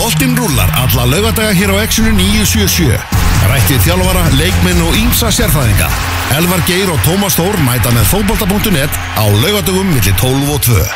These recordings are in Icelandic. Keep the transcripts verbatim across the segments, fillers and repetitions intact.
Boltinn rúllar alla laugardaga hér á Exinu níu sjö sjö. Rættið þjálfara, leikmenn og ýmsa sérfræðinga. Elvar Geir og Tómas Þór mæta með fótbolta punktur net á laugardögum milli tólf og tvö.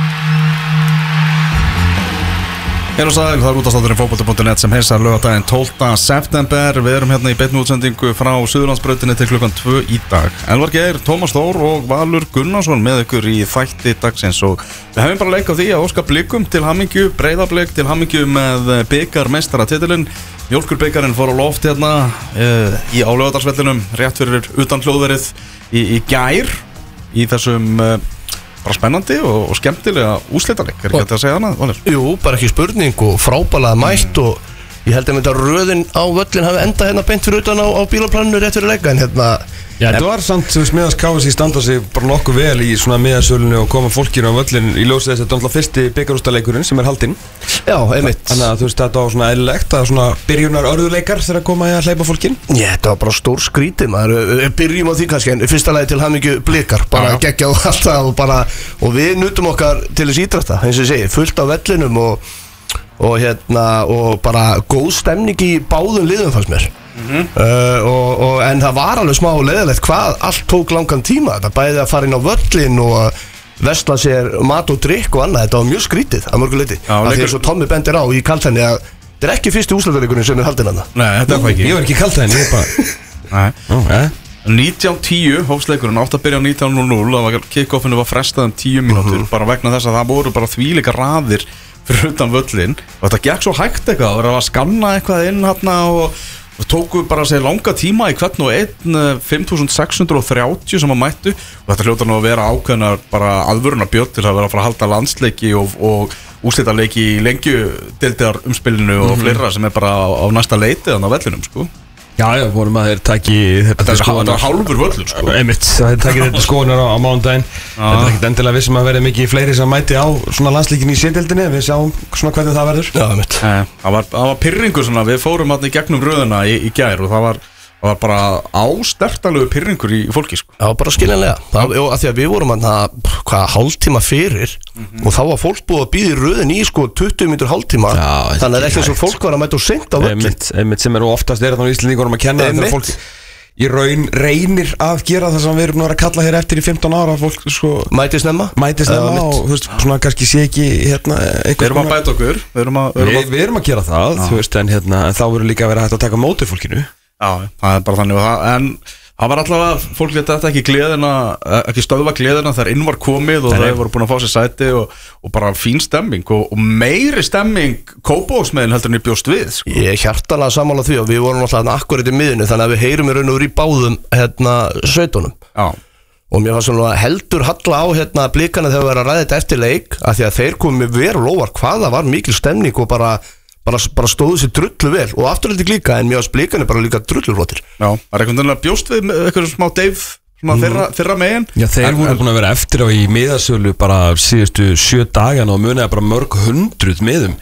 Hér á sæl, það er útastátturinn fótbolta punktur net sem heilsar laugardaginn tólfta september. Við erum hérna í beinni útsendingu frá Suðurlandsbrautinni til klukkan tvö í dag. Elvar Geir, Tómas Þór og Valur Gunnarsson með ykkur í þætti dagsins og við hefum bara leik á því að óska blikum til hamingju, Breiðablik til hamingju með bikarmeistaratitilinn. Mjólkurbikarinn fór á loft hérna uh, í á Laugardalsvellinum rétt fyrir utan hljóðverið í, í gær í þessum uh, bara spennandi og, og skemmtilega úrslitaleik, er ekki hægt að segja hana? Valur? Jú, bara ekki spurning og frábælega mætt mm. og ég held að mynda röðin á völlin hafi enda hérna beint fyrir utan á, á bílaplaninu rétt fyrir leika en hérna Já, þetta var samt meðan K S í standa sig bara nokkuð vel í svona miðasölunni og koma fólkinu á völlin í ljósið þess að þetta er alltaf fyrsti bikarúrslitaleikurinn sem er haldinn. Já, einmitt. Þannig að þú veist þetta var svona eðlilegt að svona byrjunar örðuleikar þegar að koma að hleypa fólkin. Já, þetta var bara stór skrítið maður. Byrjum á því kannski en fyrsta lagi til hamingju Blikar, bara geggjað og alltaf og bara og við nutum okkar til þess íþrótta, eins og ég segi, fullt á vellinum og og hérna og bara góð stemning í báðum liðum fannst mér. Mm-hmm. uh, og, og, en það var alveg smá leiðilegt hvað allt tók langan tíma þetta bæði að fara inn á völlin og að versla sér mat og drikk og annað þetta var mjög skrítið að mörgu leyti af því að svo Tommi bendir á í kaltenni að þetta er ekki fyrsti úrslitaleikurinn sem er haldinn þarna. Nei, þetta er ekki. Ég var ekki í kaltenni, ég bara Nei. Ó, eh? nítján tíu hófsleikurinn átt að byrja á nítján núll núll og kick-offinu var frestað um tíu mínútur mm-hmm. bara vegna þess að það voru bara þvílíka raðir fyrir utan völlin og þetta gekk svo hægt eitthvað, það var að skanna eitthvað inn hérna og og tóku bara að segja langa tíma í hvern og einn fimm þúsund sex hundruð þrjátíu sem að mættu og þetta hljóta nú að vera ákveðnar bara aðvöruna bjött til að vera að fara að halda landsleiki og, og úrslitaleiki í lengjudeildar umspilinu og mm-hmm. fleira sem er bara á, á næsta leiti þannig á vellinum sko. Já, já, vorum að þeir taki Þetta er skoðanar hálfur völlur sko. Einmitt, þeir taki þetta skoðanar á, á mánudaginn Þetta er ekkert endilega vissum að verði mikið fleiri sem mæti á svona landsleikin í C-deildinni Við sjáum svona hvernig það verður Já, einmitt eh, Það var, var pirringur svona, við fórum hérna í gegnum röðuna í, í gær og það var Það var bara ástertalegu pirringur í fólki sko. Já, bara skiljanlega Það var að því að við vorum hérna hvað, hálftíma fyrir mm-hmm. og þá var fólk búið að býða í röðin í sko tuttugu mínútur hálftíma Já, þannig að ekki eins og fólk var að mæta og seint á völlin Einmitt sem er oftast er þannig Íslendingunum að kenna þegar fólk í raun reynir að gera það sem við erum að kalla hér eftir í fimmtán ára fólk sko Mæti snemma Mæti snemma og þú veist svona kannski sé ekki hérna Við erum að bæta okkur Við erum að, við, við erum að gera það þú veist en hérna en þá verður líka að vera hægt að taka móti fólkinu Já, það er bara þannig og það, en það var allavega, fólk leta þetta ekki gleðina, ekki stöðva gleðina þegar inn var komið og það voru búin að fá sér sæti og, og bara fín stemming og, og meiri stemming Kópavogsmegin heldur en ég bjóst við. Sko. Ég er hjartanlega sammála því og við vorum alltaf akkurat í miðinu þannig að við heyrum í raun og úr í báðum hérna sveitunum. Já. Og mér var svona heldur halla á hérna Blikana þegar við erum að ræða þetta eftir leik af því að þeir komið veru lóvar hvað það var mikil stemning og bara Bara, bara stóðu sér drullu vel og afturhaldi líka en mér á Blikarnir bara líka drullurflottir Já, það er einhvern veginn að bjóst við eitthvað smá Dave svona mm. þeirra, þeirra megin Já, þeir en, voru búin að vera eftir á í miðasölu bara síðustu sjö dagan og munaði bara mörg hundruð miðum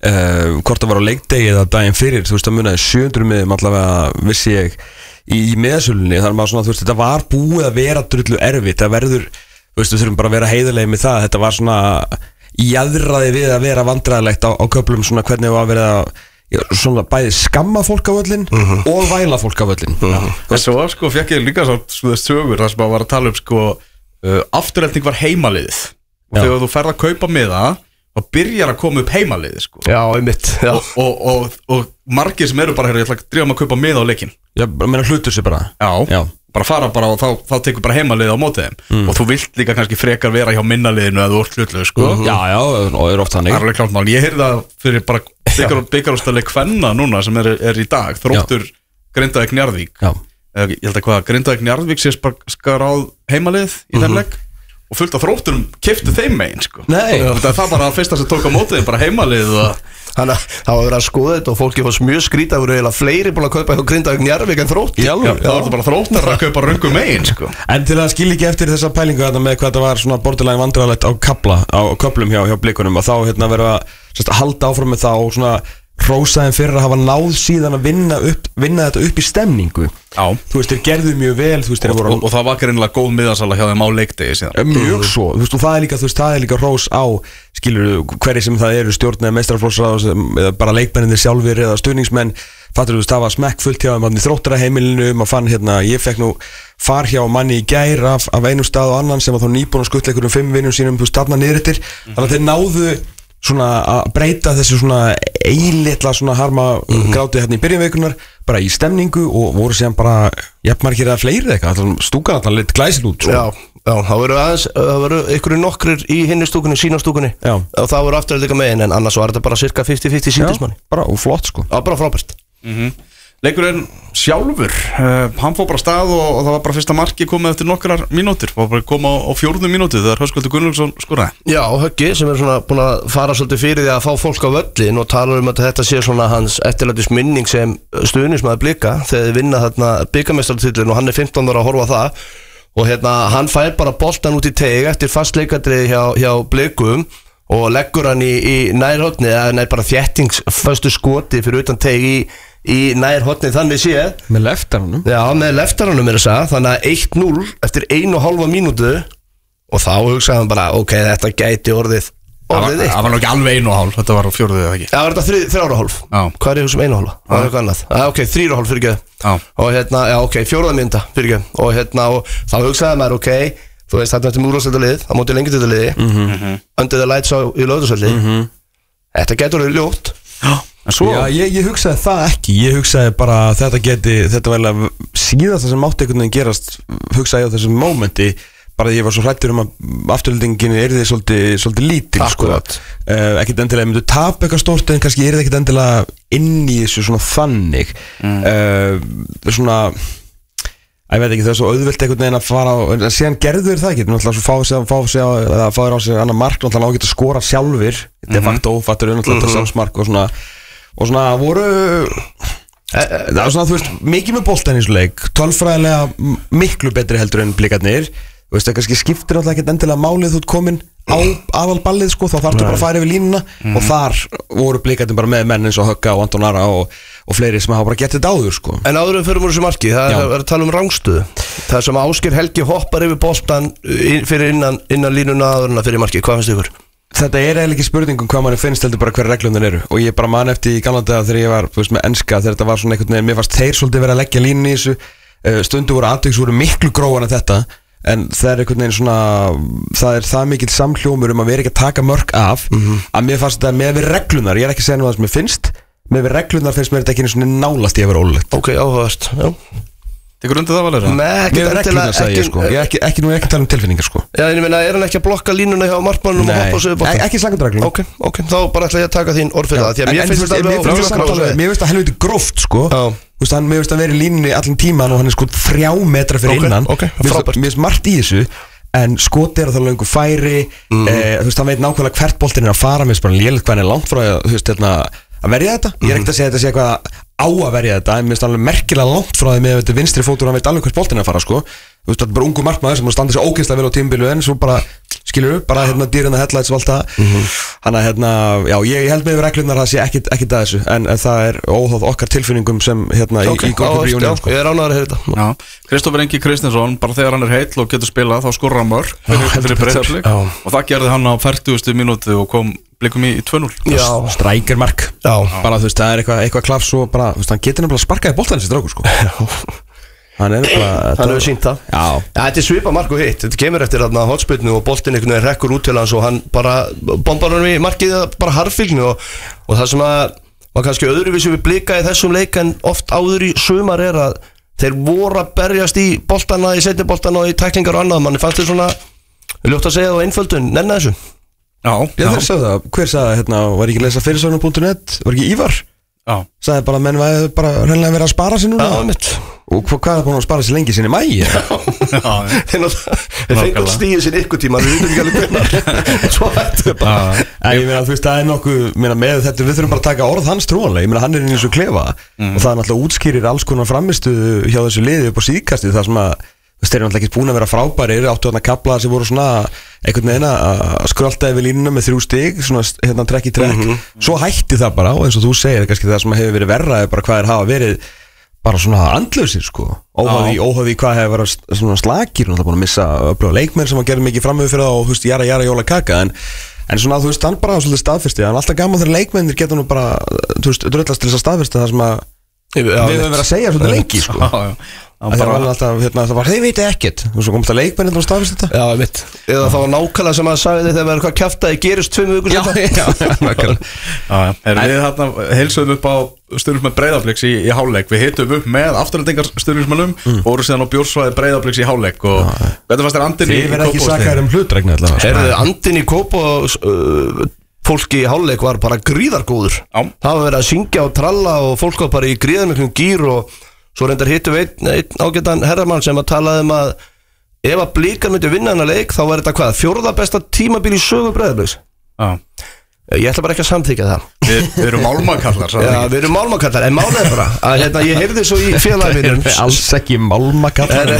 uh, hvort það var á leikdegi eða daginn fyrir þú veist að munaði sjö hundruð miðum allavega vissi ég í, í miðasölunni þannig að svona, þú veist, þetta var búið að vera drullu erfitt það verður, þú veist, við þurfum bara að vera heiðarlega með það þetta var svona jaðraði við að vera vandræðilegt á, á köflum svona hvernig það var að vera já, svona bæði skamma fólk á völlin uh-huh. og væla fólk á völlin uh-huh. En svo sko fekk ég líka svo sögur þar sem að var að tala um sko uh, afturhelding var heimaliðið og þegar þú ferð að kaupa miða þá byrjar að koma upp heimaliðið sko Já, einmitt já. Og, og, og, og margir sem eru bara hér ég ætla að drífa maður að kaupa miða á leikin Já, meina hlutur sér bara Já, já. bara fara bara og þá, þá tekur bara heimalið á mótið þeim mm. og þú vilt líka kannski frekar vera hjá minnaliðinu eða þú ert hlutlu sko uh-huh. Já, já, og er oft þannig Það er alveg klárt mál, ég heyrði það fyrir bara byggarúrstaleik kvenna núna sem er, er í dag Þróttur Grindavík Njarðvík já. Ég held að hvað, Grindavík Njarðvík sé skar á heimalið í uh-huh. þeim leik og fullt af Þrótturum keyptu þeim megin sko Nei Það var bara að fyrsta sem tók á mótið þeim bara heimalið og Þannig að það var verið að skoða þetta og fólki var mjög skrítið að voru eiginlega fleiri búin að kaupa hjá Grindavík Njarðvík en Þrótt Já, já, það var bara Þróttar að kaupa röngu megin sko. En til að skilja ekki eftir þessa pælingu þetta með hvað þetta var svona borderline vandræðalegt á kapla á köplum hjá, hjá Blikunum og þá hérna verið að sérst, halda áfram með það og svona hrósaðin fyrir að hafa náð síðan að vinna, upp, vinna þetta upp í stemningu Já. Þú veist, þeir gerðu mjög vel veist, og, voru, og, og það var greinilega góð miðasala hjá þeim á leikdegi síðan Mjög svo, þú veist, og það er líka, þú veist, það er líka hrós á skilur hverju sem það eru stjórn eða meistaraflokksráð eða bara leikmennir sjálfir eða stuðningsmenn, fattur þú, það var smekkfullt hjá um þróttaraheimilinu, maður fann hérna, ég fekk nú far hjá manni í gær af, af einum stað og annan sem var þá nýbúin að skuttla einhverjum fimm vinnum sínum, þú veist, þarna niður eftir, þannig að þeir náðu svona að breyta þessu svona eilitla svona harma mm-hmm. grátið hérna í byrjunveikunar bara í stemningu og voru síðan bara jafnmargir eða fleiri eitthvað, stúkan alltaf lit glæsil út sko. Já, já, það voru aðeins, það voru einhverju nokkrir í hinni stúkunni, sína stúkunni já. Og það voru afturlega megin en annars var þetta bara cirka fimmtíu fimmtíu síndismanni. Já, bara og flott sko. Já, bara frábært. Mhm. Leikurinn sjálfur, uh, hann fór bara stað og, og það var bara fyrsta marki komið eftir nokkrar mínútur, var bara komið á, á fjórðu mínútu þegar Höskuldur Gunnlaugsson skoraði. Já, Höggi sem er svona búin að fara svolítið fyrir því að fá fólk á völlin og tala um að þetta sé svona hans eftirlætis minning sem stuðningsmaður Blika þegar þið vinna þarna bikarmeistaratitlinn og hann er fimmtán ára að horfa á það og hérna hann fær bara boltan út í teig eftir fast leikadrið hjá, hjá Blikum og leggur hann í, í nærhotni eða nær bara þéttingsföstu skoti fyrir utan teig í í nær hotnið þannig séð með leftaranum já með leftaranum er þess að þannig að eitt núll eftir einu og hálfa mínútu og þá hugsaði hann bara ok, þetta gæti orðið orðið eitt það var ekki alveg einu og hálf, þetta var á fjórðu eða ekki já, var þetta þrjára og hálf hvað er ég hugsa um einu og hálfa, það var eitthvað annað ah, ok, þrýra og hálf fyrir ekki og hérna, já ok, fjóraða mínúta fyrir ekki og hérna, og þá hugsaði maður ok þú veist, þetta er mjög úrvalsleita lið það móti lengi þetta liði mm-hmm. Under the Lights á í Laugardalsvelli mm-hmm. þetta getur orðið ljótt Svo, já, ég, ég hugsaði það ekki, ég hugsaði bara að þetta geti, þetta var alveg síðast það sem mátti einhvern veginn gerast, hugsaði ég á þessum mómenti, bara ég var svo hrættur um að afturlendingin er þið svolítið, svolítið lítil, sko, uh, ekkert endilega myndu tapa eitthvað stórt en kannski er þið ekkert endilega inn í þessu svona þannig, mm. uh, svona, ég veit ekki, það er svo auðvelt einhvern veginn að fara á, en síðan gerður það ekki, náttúrulega svo fá sig, fá sig á, eða fá þér á sig annar mark, náttúrulega ágætt að skora sjálfur, de facto, fattur við náttúrulega þetta sjálfsmark og svona, og svona voru það var svona, þú veist, mikið með boltan í þessu leik tölfræðilega miklu betri heldur en Blikarnir, þú veist, það kannski skiptir náttúrulega ekkert endilega málið þú ert komin á aðalballið, sko, þá þarftu bara að fara yfir línuna mm. og þar voru Blikarnir bara með menn eins og Högga og Anton Ara og, og fleiri sem hafa bara gett þetta áður, sko. En áður en fyrir múr þessu marki, það er að tala um rángstöðu það sem Ásgeir Helgi hoppar yfir boltan fyrir innan, innan línuna áðurna fyrir marki, hvað finnst ykkur? Þetta er eiginlega ekki spurningum hvað manni finnst heldur bara hverja reglum það eru og ég bara man eftir í gamla daga þegar ég var, þú veist, með enska þegar þetta var svona einhvern veginn, mér fannst þeir svolítið verið að leggja línunni í þessu stundu voru aðtöks voru miklu gróðan en þetta en það er einhvern veginn svona það er það mikill samhljómur um að vera ekki að taka mörk af mm-hmm. að mér fannst þetta með við reglunar, ég er ekki að segja nú það sem mér finnst með við reglunar finnst mér þetta ekki svona nálast í að vera ólulegt. Ok, áhugavert, já. Tekur undir það valur? Nei, ekki endilega ekki, sko. Ég er ekki, ekki nú ekki að tala um tilfinningar, sko. Já, en ég meina, er hann ekki að blokka línuna hjá markmannum og hoppa á sig Nei, ekki slangundreglum. Ok, ok, þá bara ætla ég að taka þín orð fyrir það því að mér finnst þetta alveg Mér finnst það helviti gróft, sko. Þú veist, hann mér finnst að vera í línunni allan tíman og hann er sko þrjá metra fyrir innan. Mér finnst margt í þessu en skoti er á það löngu færi þú veist, hann veit nákvæmlega hvert boltinn er að fara mér finnst bara lélegt hvað hann er langt frá þú veist, hérna að verja þetta, ég er ekkert að segja þetta sé eitthvað á að verja þetta, en mér finnst alveg merkilega langt frá því með þetta vinstri fótur og hann veit alveg hvert boltinn er að fara, sko þú veist, þetta er bara ungu markmaður sem múið standa sér ógeðslega vel á tímabilu en svo bara, skilur við, bara hérna dýrina headlights og allt það hann að hérna, já, ég held með yfir reglunar það sé ekkit, ekkit að þessu, en, en það er óháð okkar tilfinningum sem hérna okay, í, í Golden Union, sko. Ég er ánægður að heyra þetta. Kristófer Ingi Kristinsson, bara þegar hann er heill og getur spilað þá skorrar hann mörk fyrir Breiðablik og það gerði hann á fertugustu mínútu og kom Blikum í tvö núll. Strækjarmark, bara þú veist, það er eitthvað eitthva klafs og bara, þú veist, hann getur nefnilega sparkaði boltan þessi drákur, sko hann er bara hann hefur sínt það já. Ja, þetta er svipa mark og hitt, þetta kemur eftir þarna hotspilnu og boltin einhvern veginn rekkur út til hans og hann bara bombar hann við markið bara harðfylgni og, og það sem að var kannski öðruvísi við Blika í þessum leik en oft áður í sumar er að þeir voru að berjast í boltana í setni boltana og í tæklingar og annað manni fannst þér svona, ljótt að segja það á einföldun, nenni þessu já, já. Þeir sagði það, hver sagði hérna, var ekki lesa fyrirsögnum punktur net, var ekki Ívar já. Sagði bara, menn var bara reynilega verið að spara sér núna já, mitt og hvað, hvað er búin að spara sér lengi sinni mæi? Þeir fengur stíðið sinni ykkur tíma við veitum ekki alveg hvernig svo hættu bara en ég meina, þú veist, það er nokkuð með þetta, við þurfum bara að taka orð hans trúanlega ég meina, hann er inn í þessu klefa mm. og það er náttúrulega útskýrir alls konar framistu hjá þessu liði upp á síðkasti það sem að þeir eru náttúrulega ekki búin að vera frábærir áttu þarna kapla sem voru svona einhvern veginn að skrölda yfir línuna með þrjú stig svona hérna trekk í trekk mm -hmm. svo hætti það bara og eins og þú segir kannski það sem hefur verið verra er bara hvað er hafa verið bara svona andlausir, sko óháði, óháði hvað hefur verið svona slakir og það búin að missa öfluga leikmenn sem að gera mikið framöfu fyrir það og þú veist, jara, jara, jóla kaka en En svona, þú veist, hann bara svolítið staðfyrsti. Hann er alltaf gaman þegar leikmennir geta nú bara, þú veist, drullast til þess að staðfyrsta það sem að við höfum verið að segja svolítið lengi, sko. Já, já. Það var alltaf, hérna, það var, þeir veit ekkert. Þú veist, svo komst að leikmennir og staðfyrst þetta. Já, mitt. Eða það var nákvæmlega sem að sagði þegar verður hvað kjaftaði gerist tveim vikur Já, já, nákvæmlega. Já, erum við hérna heilsuðum upp á stuðningsmenn Breiðabliks í, í hálfleik. Við hitum upp með afturlendingar stuðningsmennum og voru síðan á bjórsvæði Breiðabliks í hálfleik og þetta fannst þér andinn í Þið verður ekki sakaðir um hlutregni allavega. Herðu, andinn í Kópavogs fólki í hálfleik var bara gríðargóður. Það var verið að syngja og tralla og fólk var bara í gríðarmiklum gýr og svo reyndar hittum við einn, einn ágætan herramann sem að talaði um að ef að Blikar myndi vinna hennar leik þá var þetta hvað, fjórða besta tímabil í sögu Breiðabliks. Já. Ég ætla bara ekki að samþykja það. Við, við erum málmakallar. Já, við erum málmakallar, en málið er bara að hérna, ég heyrði svo í félaginu Alls ekki málmakallar.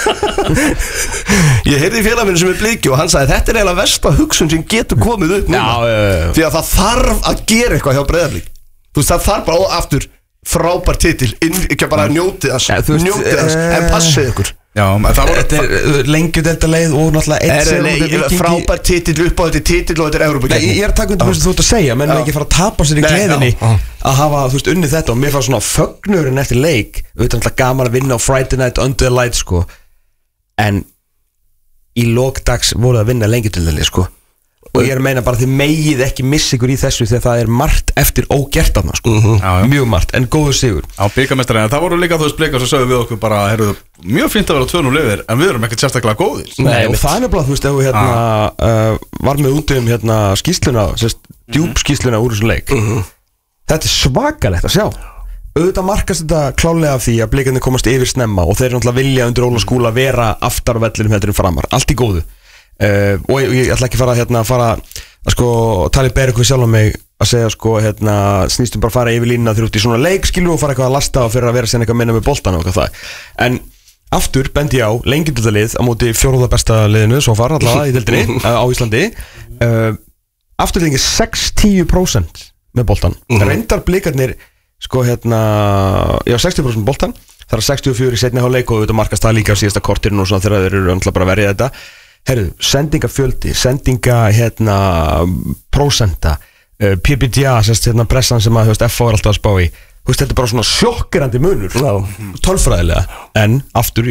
Ég heyrði í félaginu sem er Bliki og hann sagði þetta er eiginlega versta hugsun sem getur komið upp núna. Já, já, já. Því að það þarf að gera eitthvað hjá Breiðablik. Þú veist, það þarf bara, og aftur frábær titil, ekki bara njótið þess, njótið þess, en passið ykkur. Já, það voru Þetta er lengjudelt að leið og náttúrulega eitt sem frábær titil upp á þetta titil og þetta er Evrópukeppni. Ég er að taka undir hvað þú ert að segja, menn er ekki fara að tapa sér í gleðinni að hafa, þú veist, unnið þetta og mér fannst svona fögnurinn eftir leik, auðvitað náttúrulega gaman að vinna á Friday night under the light, sko, en í lokdags voru að vinna lengjudeildinni, sko. Og ég er að meina bara þið megið ekki missa ykkur í þessu þegar það er margt eftir ógert af það, sko. uh-huh. já, já. Mjög margt, en góður sigur. Já, bikarmeistari, en það voru líka þú veist Blikar sem sögðu við okkur bara, heyrðu, mjög fínt að vera tvö núll yfir, en við erum ekkert sérstaklega góðir. Nei, og það er nefnilega, þú veist, ef við hérna uh, var með út um hérna skýsluna, sérst, djúpskýsluna úr þessum leik. Uh-huh. Þetta er svakalegt að sjá. Auðvitað markast þetta klálega af því að Blikarnir komast yfir snemma og þeir eru náttúrulega vilja undir Óla Skúla vera aftar á vellinum heldur en framar. Allt í góðu. Uh, og ég, ég ætla ekki fara hérna að fara að sko tala í bergu sjálf á mig að segja sko hérna snýstum bara að fara yfir línuna þegar út í svona leik skilur og fara eitthvað að lasta og fyrir að vera sen eitthvað að minna með boltan og eitthvað það en aftur bendi ég á lengjudildalið á móti fjórða besta liðinu svo far allavega í deildinni á Íslandi uh, afturlíking sextíu prósent með boltan mm-hmm. reyndar Blikarnir sko hérna já sextíu prósent boltan það er sextíu og fjögur í seinni hálfleik og auðvitað markast það líka á síðasta kortirinn og svona þegar þeir eru alltaf bara að verja þetta herru, sendingafjöldi, sendinga hérna, prósenta uh, P P D A, sérst hérna pressan sem að hefst, F H er alltaf að spá í, þú veist, þetta er bara svona sjokkirandi munur, tölfræðilega en aftur